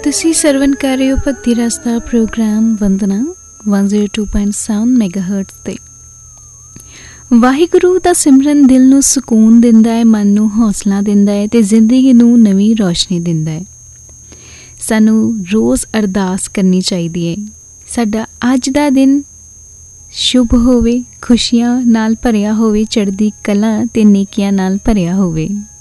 ਤੁਸੀਂ ਸਰਵਨ ਕਰ ਰਹੇ ਹੋ ਭਗਤੀ ਰਸ ਦਾ ਪ੍ਰੋਗਰਾਮ ਵੰਦਨਾ 102.7 ਮੈਗਾਹਰਟਜ਼ 'ਤੇ। ਵਾਹਿਗੁਰੂ ਦਾ ਸਿਮਰਨ ਦਿਲ ਨੂੰ ਸਕੂਨ ਦਿੰਦਾ ਹੈ, ਮਨ ਨੂੰ ਹੌਸਲਾ ਦਿੰਦਾ ਹੈ ਅਤੇ ਜ਼ਿੰਦਗੀ ਨੂੰ ਨਵੀਂ ਰੌਸ਼ਨੀ ਦਿੰਦਾ ਹੈ। ਸਾਨੂੰ ਰੋਜ਼ ਅਰਦਾਸ ਕਰਨੀ ਚਾਹੀਦੀ ਹੈ, ਸਾਡਾ ਅੱਜ ਦਾ ਦਿਨ ਸ਼ੁਭ ਹੋਵੇ, ਖੁਸ਼ੀਆਂ ਨਾਲ ਭਰਿਆ ਹੋਵੇ, ਚੜ੍ਹਦੀ ਕਲਾ ਅਤੇ ਨੇਕੀਆਂ ਨਾਲ ਭਰਿਆ ਹੋਵੇ।